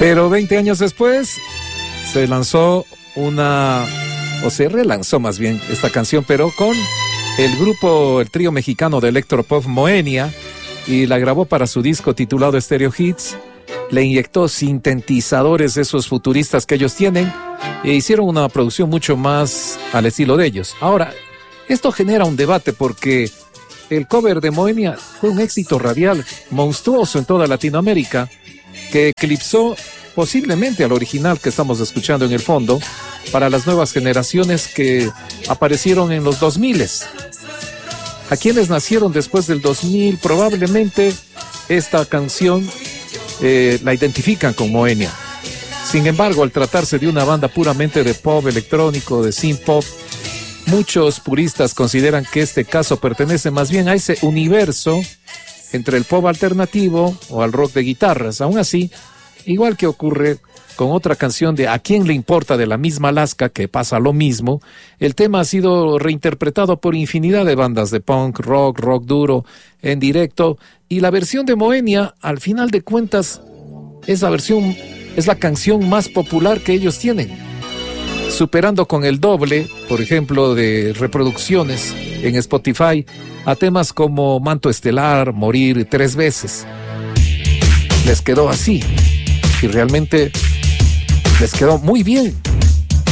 Pero 20 años después se lanzó se relanzó más bien esta canción, pero con el trío mexicano de electropop Moenia, y la grabó para su disco titulado Stereo Hits. Le inyectó sintetizadores de esos futuristas que ellos tienen e hicieron una producción mucho más al estilo de ellos. Ahora, esto genera un debate porque el cover de Moenia fue un éxito radial monstruoso en toda Latinoamérica, que eclipsó posiblemente al original que estamos escuchando en el fondo para las nuevas generaciones que aparecieron en los 2000s. A quienes nacieron después del 2000, probablemente esta canción la identifican con Moenia. Sin embargo, al tratarse de una banda puramente de pop electrónico, de synth pop, muchos puristas consideran que este caso pertenece más bien a ese universo entre el pop alternativo o al rock de guitarras. Aún así, igual que ocurre con otra canción de ¿A quién le importa?, de la misma Alaska, que pasa lo mismo, el tema ha sido reinterpretado por infinidad de bandas de punk, rock duro, en directo, y la versión de Moenia, al final de cuentas, esa versión es la canción más popular que ellos tienen, superando con el doble, por ejemplo, de reproducciones en Spotify a temas como Manto Estelar, Morir 3 veces. Les quedó así, y realmente les quedó muy bien.